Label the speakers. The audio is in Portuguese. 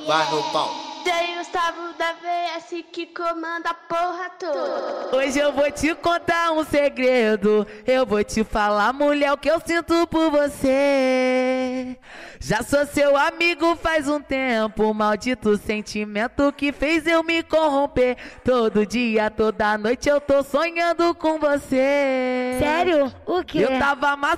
Speaker 1: vai no pau.
Speaker 2: Tem Gustavo da VS que comanda a porra toda.
Speaker 3: Hoje eu vou te contar um segredo. Eu vou te falar, mulher, o que eu sinto por você. Já sou seu amigo faz um tempo. Maldito sentimento que fez eu me corromper. Todo dia, toda noite eu tô sonhando com você.
Speaker 4: Sério? O quê?
Speaker 3: Eu tava